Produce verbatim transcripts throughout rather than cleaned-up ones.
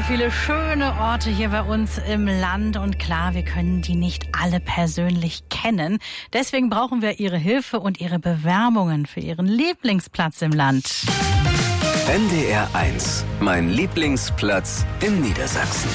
viele schöne Orte hier bei uns im Land. Und klar, wir können die nicht alle persönlich kennen. Deswegen brauchen wir Ihre Hilfe und Ihre Bewerbungen für Ihren Lieblingsplatz im Land. N D R eins, mein Lieblingsplatz in Niedersachsen.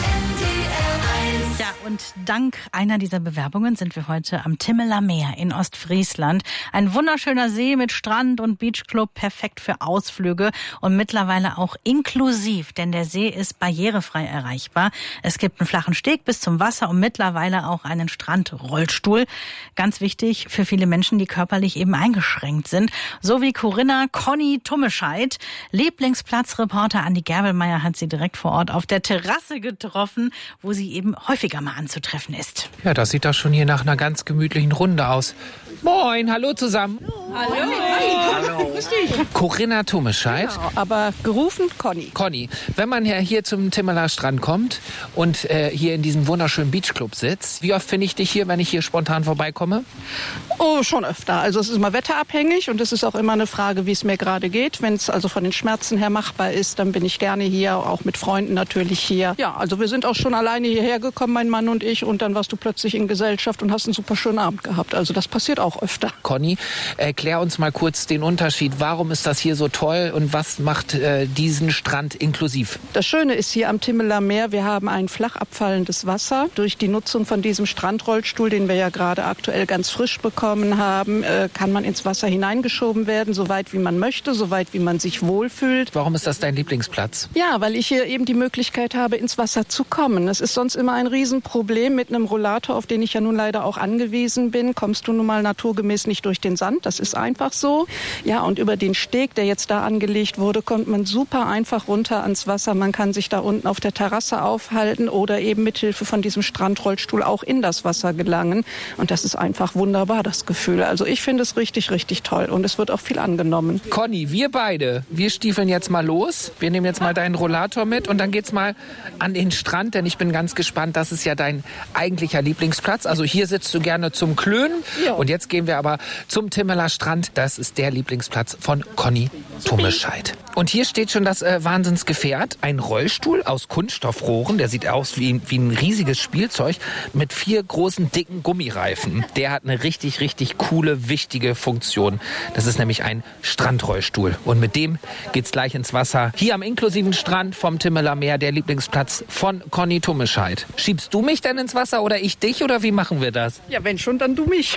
Ja, und dank einer dieser Bewerbungen sind wir heute am Timmeler Meer in Ostfriesland. Ein wunderschöner See mit Strand und Beachclub, perfekt für Ausflüge und mittlerweile auch inklusiv, denn der See ist barrierefrei erreichbar. Es gibt einen flachen Steg bis zum Wasser und mittlerweile auch einen Strandrollstuhl. Ganz wichtig für viele Menschen, die körperlich eben eingeschränkt sind. So wie Corinna Conny Tummescheid. Lieblingsplatzreporter Andi Gerbelmeier hat sie direkt vor Ort auf der Terrasse getroffen, wo sie eben häufiger mal anzutreffen ist. Ja, das sieht doch schon hier nach einer ganz gemütlichen Runde aus. Moin, hallo zusammen. Hallo. Hallo. Hallo. Grüß dich. Corinna Tummescheid. Genau, aber gerufen Conny. Conny, wenn man ja hier zum Timmeler Strand kommt und äh, hier in diesem wunderschönen Beachclub sitzt, wie oft finde ich dich hier, wenn ich hier spontan vorbeikomme? Oh, schon öfter. Also es ist immer wetterabhängig und es ist auch immer eine Frage, wie es mir gerade geht. Wenn es also von den Schmerzen her machbar ist, dann bin ich gerne hier, auch mit Freunden natürlich hier. Ja, also wir sind auch schon alleine hierher gekommen, mein Mann und ich, und dann warst du plötzlich in Gesellschaft und hast einen super schönen Abend gehabt. Also das passiert auch öfter. Conny, erklär uns mal kurz den Unterschied. Warum ist das hier so toll und was macht äh, diesen Strand inklusiv? Das Schöne ist hier am Timmeler Meer, wir haben ein flach abfallendes Wasser. Durch die Nutzung von diesem Strandrollstuhl, den wir ja gerade aktuell ganz frisch bekommen haben, äh, kann man ins Wasser hineingeschoben werden, so weit wie man möchte, so weit wie man sich wohlfühlt. Warum ist das dein Lieblingsplatz? Ja, weil ich hier eben die Möglichkeit habe, ins Wasser zu kommen. Es ist sonst immer ein Riesenproblem mit einem Rollator, auf den ich ja nun leider auch angewiesen bin. Kommst du nun mal naturgemäß nicht durch den Sand, das ist einfach so. Ja, und über den Steg, der jetzt da angelegt wurde, kommt man super einfach runter ans Wasser. Man kann sich da unten auf der Terrasse aufhalten oder eben mithilfe von diesem Strandrollstuhl auch in das Wasser gelangen. Und das ist einfach wunderbar, das Gefühl. Also ich finde es richtig, richtig toll und es wird auch viel angenommen. Conny, wir beide, wir stiefeln jetzt mal los. Wir nehmen jetzt mal deinen Rollator mit und dann geht's mal an den Strand, denn ich bin ganz gespannt. Das ist ja dein eigentlicher Lieblingsplatz. Also hier sitzt du gerne zum Klönen. Ja. Und jetzt gehen wir aber zum Timmeler Strand. Das ist der Lieblingsplatz von Conny Tummescheid. Und hier steht schon das äh, Wahnsinnsgefährt. Ein Rollstuhl aus Kunststoffrohren. Der sieht aus wie, wie ein riesiges Spielzeug mit vier großen, dicken Gummireifen. Der hat eine richtig, richtig coole, wichtige Funktion. Das ist nämlich ein Strandrollstuhl. Und mit dem geht's gleich ins Wasser. Hier am inklusiven Strand vom Timmeler Meer, der Lieblingsplatz von Conny Tummescheid. Schiebst du mich denn ins Wasser oder ich dich oder wie machen wir das? Ja, wenn schon, dann du mich.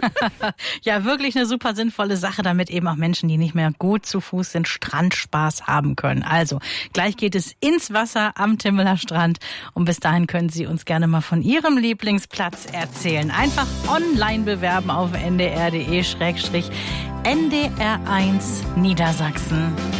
Ja, wirklich eine super sinnvolle Sache, damit eben auch Menschen, die nicht mehr gut zu Fuß sind, Strandspaß haben können. Also, gleich geht es ins Wasser am Timmeler Strand und bis dahin können Sie uns gerne mal von Ihrem Lieblingsplatz erzählen. Einfach online bewerben auf n d r punkt d e slash n d r eins Niedersachsen.